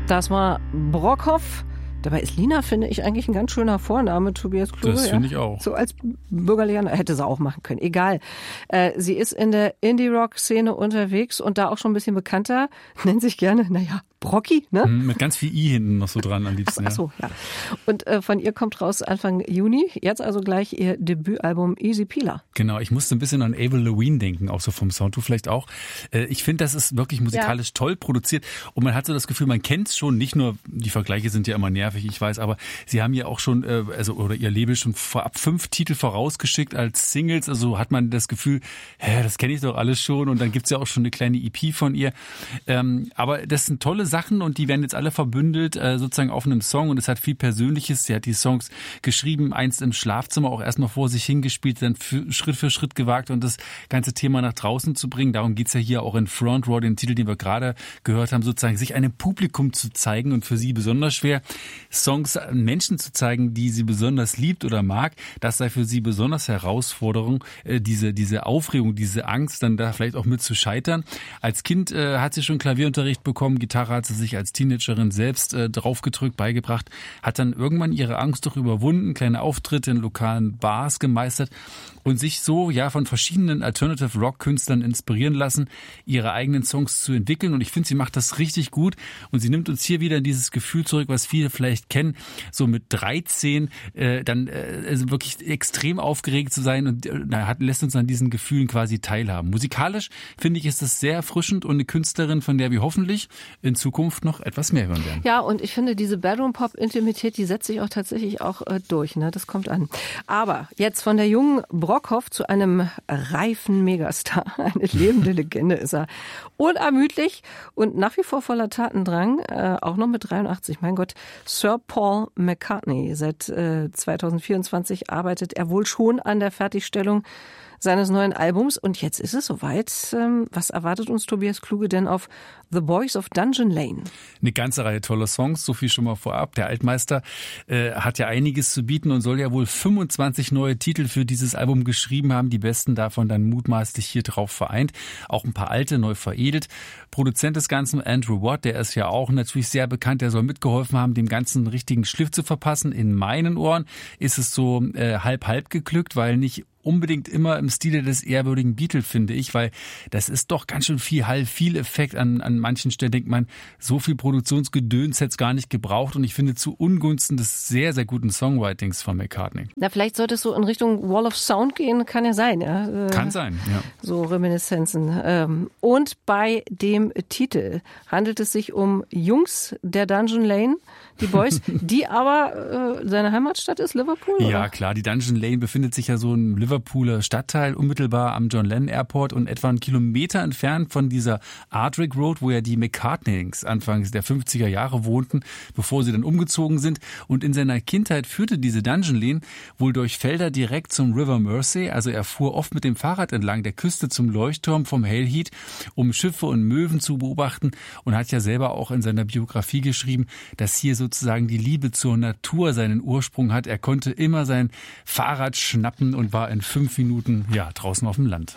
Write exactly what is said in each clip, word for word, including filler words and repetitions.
Das war Brockhoff. Dabei ist Lina, finde ich, eigentlich ein ganz schöner Vorname, Tobias Kluge. Das finde ja. ich auch. So als bürgerlicher, hätte sie auch machen können. Egal. Äh, sie ist in der Indie-Rock-Szene unterwegs und da auch schon ein bisschen bekannter. Nennt sich gerne, naja, Brocki, ne? Mit ganz viel I hinten noch so dran am liebsten. Ach so, ja. Und äh, von ihr kommt raus Anfang Juni. Jetzt also gleich ihr Debütalbum Easy Peeler. Genau, ich musste ein bisschen an Avril Lavigne denken, auch so vom Sound, du vielleicht auch. Äh, ich finde, das ist wirklich musikalisch ja. toll produziert und man hat so das Gefühl, man kennt es schon, nicht nur, die Vergleiche sind ja immer nervig, ich weiß, aber sie haben ja auch schon, äh, also oder ihr Label schon vorab fünf Titel vorausgeschickt als Singles, also hat man das Gefühl, hä, das kenne ich doch alles schon und dann gibt's ja auch schon eine kleine E P von ihr. Ähm, aber das sind tolle Sachen und die werden jetzt alle verbündelt äh, sozusagen auf einem Song und es hat viel Persönliches. Sie hat die Songs geschrieben, einst im Schlafzimmer auch erstmal vor sich hingespielt, dann für, Schritt für Schritt gewagt und das ganze Thema nach draußen zu bringen. Darum geht's ja hier auch in Front Row, den Titel, den wir gerade gehört haben, sozusagen sich einem Publikum zu zeigen und für sie besonders schwer, Songs Menschen zu zeigen, die sie besonders liebt oder mag. Das sei für sie besonders Herausforderung, äh, diese diese Aufregung, diese Angst, dann da vielleicht auch mit zu scheitern. Als Kind äh, hat sie schon Klavierunterricht bekommen, Gitarre hat sie sich als Teenagerin selbst äh, draufgedrückt, beigebracht, hat dann irgendwann ihre Angst doch überwunden, kleine Auftritte in lokalen Bars gemeistert und sich so ja von verschiedenen Alternative Rock Künstlern inspirieren lassen, ihre eigenen Songs zu entwickeln und ich finde, sie macht das richtig gut und sie nimmt uns hier wieder in dieses Gefühl zurück, was viele vielleicht kennen, so mit dreizehn äh, dann äh, also wirklich extrem aufgeregt zu sein und äh, hat, lässt uns an diesen Gefühlen quasi teilhaben. Musikalisch finde ich, ist das sehr erfrischend und eine Künstlerin, von der wir hoffentlich in Zukunft noch etwas mehr hören werden. Ja, und ich finde, diese Bedroom-Pop-Intimität, die setzt sich auch tatsächlich auch äh, durch, ne? Das kommt an. Aber jetzt von der jungen Brockhoff zu einem reifen Megastar. Eine lebende Legende ist er. Unermüdlich und nach wie vor voller Tatendrang, äh, auch noch mit dreiundachtzig. Mein Gott, Sir Paul McCartney. Seit äh, zweitausendvierundzwanzig arbeitet er wohl schon an der Fertigstellung seines neuen Albums. Und jetzt ist es soweit. Ähm, was erwartet uns Tobias Kluge denn auf The Boys of Dungeon Lane? Eine ganze Reihe toller Songs, so viel schon mal vorab. Der Altmeister äh, hat ja einiges zu bieten und soll ja wohl fünfundzwanzig neue Titel für dieses Album geschrieben haben. Die besten davon dann mutmaßlich hier drauf vereint. Auch ein paar alte, neu veredelt. Produzent des Ganzen, Andrew Watt, der ist ja auch natürlich sehr bekannt. Der soll mitgeholfen haben, dem Ganzen einen richtigen Schliff zu verpassen. In meinen Ohren ist es so äh, halb-halb geglückt, weil nicht unbedingt immer im Stile des ehrwürdigen Beatle, finde ich, weil das ist doch ganz schön viel Hall, viel Effekt. An, an manchen Stellen denkt man, so viel Produktionsgedöns hätte es gar nicht gebraucht und ich finde zu Ungunsten des sehr, sehr guten Songwritings von McCartney. Na, vielleicht sollte es so in Richtung Wall of Sound gehen, kann ja sein. Ja? Kann sein, ja. So Reminiszenzen. Und bei dem Titel handelt es sich um Jungs der Dungeon Lane, die Boys, die aber äh, seine Heimatstadt ist Liverpool? Oder? Ja, klar, die Dungeon Lane befindet sich ja so im Liverpooler Stadtteil, unmittelbar am John Lennon Airport und etwa einen Kilometer entfernt von dieser Ardwick Road, wo ja die McCartneys Anfang der fünfziger Jahre wohnten, bevor sie dann umgezogen sind. Und in seiner Kindheit führte diese Dungeon Lane wohl durch Felder direkt zum River Mersey. Also er fuhr oft mit dem Fahrrad entlang der Küste zum Leuchtturm vom Hale Head, um Schiffe und Möwen zu beobachten und hat ja selber auch in seiner Biografie geschrieben, dass hier sozusagen die Liebe zur Natur seinen Ursprung hat. Er konnte immer sein Fahrrad schnappen und war in fünf Minuten ja draußen auf dem Land.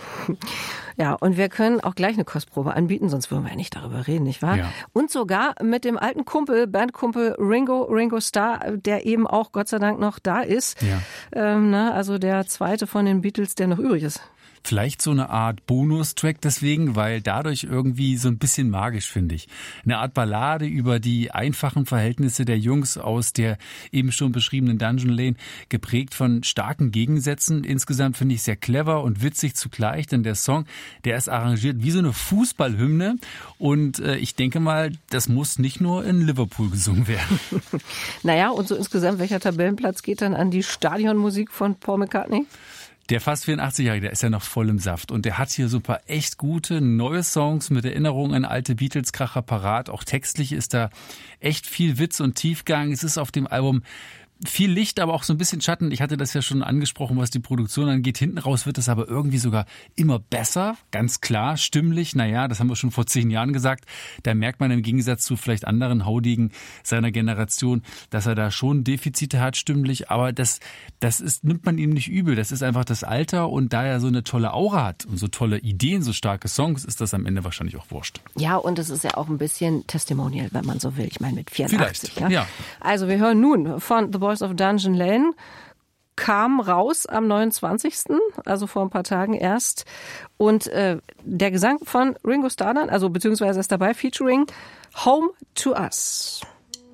Ja, und wir können auch gleich eine Kostprobe anbieten, sonst würden wir ja nicht darüber reden, nicht wahr? Ja. Und sogar mit dem alten Kumpel, Bandkumpel Ringo, Ringo Starr, der eben auch Gott sei Dank noch da ist. Ja. Ähm, na, also der zweite von den Beatles, der noch übrig ist. Vielleicht so eine Art Bonustrack deswegen, weil dadurch irgendwie so ein bisschen magisch, finde ich. Eine Art Ballade über die einfachen Verhältnisse der Jungs aus der eben schon beschriebenen Dungeon Lane, geprägt von starken Gegensätzen. Insgesamt finde ich sehr clever und witzig zugleich, denn der Song, der ist arrangiert wie so eine Fußballhymne und äh, ich denke mal, das muss nicht nur in Liverpool gesungen werden. Naja, und so insgesamt, welcher Tabellenplatz geht dann an die Stadionmusik von Paul McCartney? Der fast vierundachtzig-Jährige, der ist ja noch voll im Saft und der hat hier so ein paar echt gute neue Songs mit Erinnerungen an alte Beatles-Kracher parat. Auch textlich ist da echt viel Witz und Tiefgang. Es ist auf dem Album viel Licht, aber auch so ein bisschen Schatten. Ich hatte das ja schon angesprochen, was die Produktion angeht. Hinten raus wird es aber irgendwie sogar immer besser, ganz klar, stimmlich. Naja, das haben wir schon vor zehn Jahren gesagt. Da merkt man im Gegensatz zu vielleicht anderen Haudigen seiner Generation, dass er da schon Defizite hat stimmlich. Aber das, das ist, nimmt man ihm nicht übel. Das ist einfach das Alter. Und da er so eine tolle Aura hat und so tolle Ideen, so starke Songs, ist das am Ende wahrscheinlich auch wurscht. Ja, und es ist ja auch ein bisschen Testimonial, wenn man so will. Ich meine, mit vierundachtzig. Vielleicht, ja. ja. Also wir hören nun von The Boys of Dungeon Lane. Kam raus am neunundzwanzigsten, also vor ein paar Tagen erst. Und äh, der Gesang von Ringo Starr dann, also beziehungsweise ist dabei, featuring Home to Us.